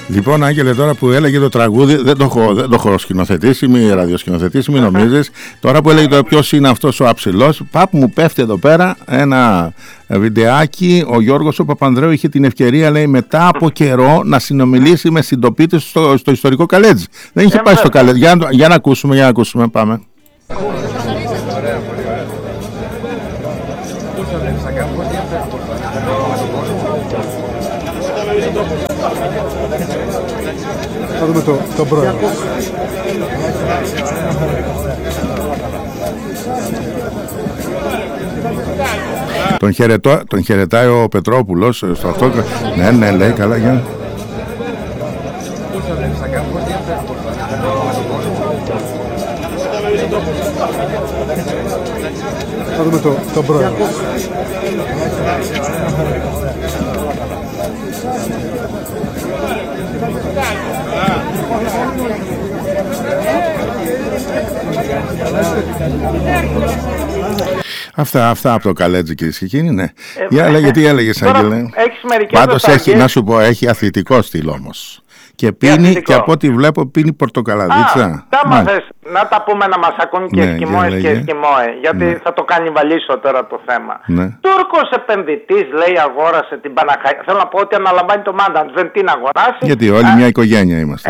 Λοιπόν, Άγγελε, τώρα που έλεγε το τραγούδι, δεν το έχω σκηνοθετήσει, μη ραδιοσκηνοθετήσει, μην νομίζεις. Τώρα που έλεγε ποιος είναι αυτός ο αψηλός, πάπου μου πέφτει εδώ πέρα ένα βιντεάκι. Ο Γιώργος ο Παπανδρέου είχε την ευκαιρία, λέει, μετά από καιρό να συνομιλήσει με συντοπίτες στο ιστορικό Καλέτζι. Δεν είχε πάει στο Καλέτζι. Για να ακούσουμε, πάμε. Θα δούμε το πρόεδρο. Τον χαιρετάει ο Πετρόπουλος στο αυτό. Ναι, λέει, καλά, για. Θα δούμε το πρόεδρο. Αυτά από το Καλέτζι, κυρίες και κύριοι, ναι. Για λέγε, τι έλεγες, Άγγελε? Πάντως έχει, να σου πω, έχει αθλητικό στυλ όμως. Και πίνει, και από ό,τι βλέπω, πίνει πορτοκαλαδίτσα. Να τα πούμε να μας ακούν και Εσκιμώες και Εσκιμώε, γιατί θα το κανιβαλίσω τώρα το θέμα. Τούρκος επενδυτής, λέει, αγόρασε την Παναχαϊκή. Θέλω να πω ότι αναλαμβάνει το management, την αγοράσει. Γιατί όλοι μια οικογένεια είμαστε.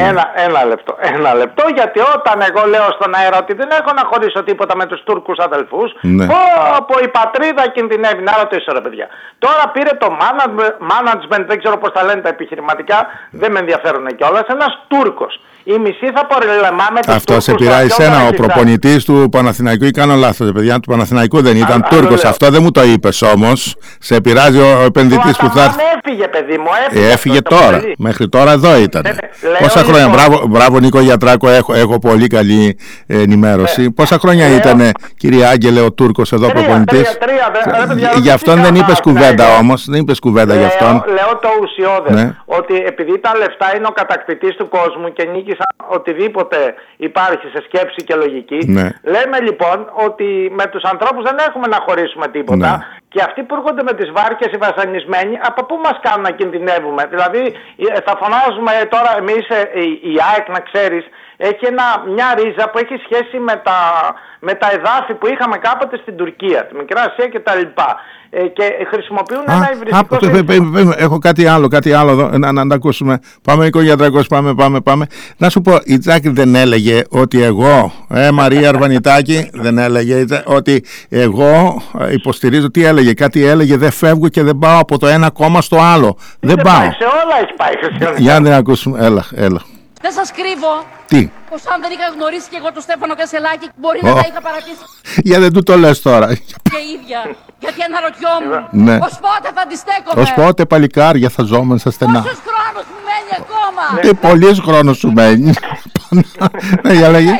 Ένα λεπτό, γιατί όταν εγώ λέω στον αέρα ότι δεν έχω να χωρίσω τίποτα με τους Τούρκους αδελφούς, όπου η πατρίδα κινδυνεύει. Να ρωτήσω, ρε παιδιά. Τώρα πήρε το management, δεν ξέρω πώς τα λένε τα επιχειρηματικά, δεν με ενδιαφέρουν κιόλας, ένας Τούρκος. Η μισή θα πολεμάμε τους αυτό Τούρκους. Σε πειράζει σένα, ο προπονητής του Παναθηναϊκού, ή κάνω λάθος, παιδιά, του Παναθηναϊκού δεν ήταν Τούρκος. Αυτό δεν μου το είπες όμως. Σε πειράζει ο επενδυτής που θα έρθει. Έφυγε, παιδί μου, έφυγε τώρα. Μέχρι τώρα εδώ ήταν. Πόσα χρόνια, μπράβο Νίκο Γιατράκο, έχω πολύ καλή ενημέρωση. Πόσα χρόνια ήταν, κύριε Άγγελε, ο Τούρκος εδώ προπονητής? Γι' αυτόν δεν είπες κουβέντα όμως. Δεν είπες κουβέντα γι' αυτόν. Λέω το ουσιώδες. Ότι επειδή τα λεφτά είναι ο κατακτητής του κόσμου και νίκησαν οτιδήποτε υπάρχει σε σκέψη και λογική. Λέμε λοιπόν ότι με τους ανθρώπους δεν έχουμε να χωρίσουμε τίποτα. Και αυτοί που έρχονται με τις βάρκες οι βασανισμένοι, από πού μας κάνουν να κινδυνεύουμε? Δηλαδή θα φωνάζουμε τώρα εμείς, η ΑΕΚ, να ξέρεις, έχει μια ρίζα που έχει σχέση με τα εδάφη που είχαμε κάποτε στην Τουρκία, τη Μικρά Ασία κτλ. Και χρησιμοποιούν ένα υβριστικό... Έχω κάτι άλλο εδώ, να τα ακούσουμε. Πάμε, Νίκο Γιατράκος, πάμε. Να σου πω, η Τζάκη δεν έλεγε ότι εγώ, Μαρία Αρβανιτάκη, δεν έλεγε ότι εγώ υποστηρίζω? Τι έλεγε? Κάτι έλεγε, δεν φεύγω και δεν πάω από το ένα κόμμα στο άλλο. Δεν πάω. Σε όλα έχει πάει. Για να ακούσουμε, έλα. Δεν σας κρύβω. Τι? Πως αν δεν είχα γνωρίσει και εγώ τον Στέφανο Κασελάκη, μπορεί να τα είχα παρατήσει. Για δεν του το λες τώρα. Και ίδια. Γιατί αναρωτιόμουν. Ως πότε θα αντιστέκομαι? Ως πότε, παλικάρια, θα ζώμουν στα στενά. Πόσος χρόνος μου μένει ακόμα? Πολύς χρόνος σου μένει. Ναι, για λέγε.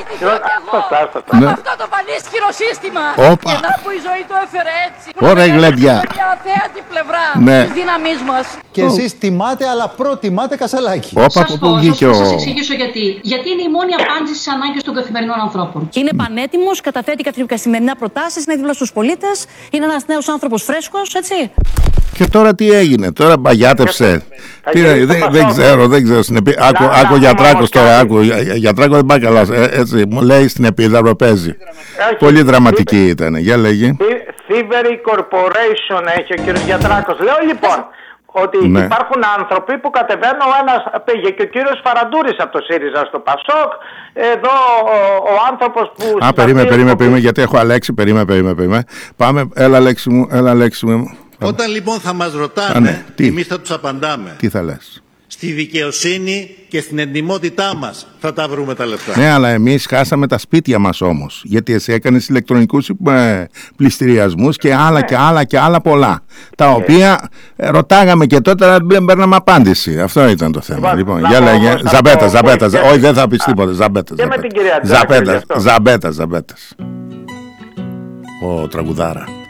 Με αυτό το πανίσχυρο σύστημα. Και να που η ζωή το έφερε έτσι. Ωραία, γλέντια. Μια αθέατη πλευρά της δύναμής μας. Και εσείς τιμάτε, αλλά προτιμάτε Κασελάκη. Σας εξηγήσω γιατί. Γιατί είναι η μόνη απάντηση στις ανάγκες των καθημερινών ανθρώπων. Είναι πανέτοιμος, καταθέτει καθημερινά προτάσεις, είναι δίπλα στους πολίτες, είναι ένας νέος άνθρωπος φρέσκος, έτσι. Και τώρα τι έγινε? Τώρα μπαγιάτεψε. Δεν ξέρω. Άκου Γιατράκος τώρα. Γιατράκο δεν πάει καλά. Έτσι, μου λέει στην επίδαυρο παίζει. Πολύ δραματική ήταν. Για λέγε. Thievery Corporation έχει ο κύριος Γιατράκος. Λέω λοιπόν ότι υπάρχουν άνθρωποι που κατεβαίνουν, ο ένας πήγε και ο κύριος Φαραντούρης από το ΣΥΡΙΖΑ στο ΠΑΣΟΚ. Εδώ ο άνθρωπος που... Περίμενε, γιατί έχω Αλέξη. Περίμενε. Πάμε, έλα Αλέξη μου. Όταν λοιπόν θα μας ρωτάνε, εμείς θα τους απαντάμε. Τι θα λες? Στη δικαιοσύνη και στην εντιμότητά μας θα τα βρούμε τα λεφτά. Ναι, αλλά εμείς χάσαμε τα σπίτια μας όμως. Γιατί εσύ έκανες ηλεκτρονικούς πληστηριασμούς και άλλα πολλά. Τα οποία ρωτάγαμε και τότε, αλλά δεν παίρναμε απάντηση. Αυτό ήταν το θέμα. Λοιπόν, για λέγε. Ζαμπέτα. Όχι, δεν θα πεις τίποτα. Ζαμπέτα. Ο τραγουδάρα.